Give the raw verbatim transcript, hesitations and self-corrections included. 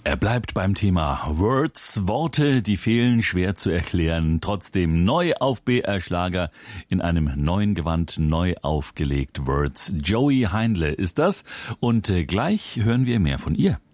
Er bleibt beim Thema Words, Worte, die fehlen, schwer zu erklären, trotzdem neu auf B R Schlager, in einem neuen Gewand neu aufgelegt. Words. Joey Heindle ist das und äh, gleich hören wir mehr von ihr.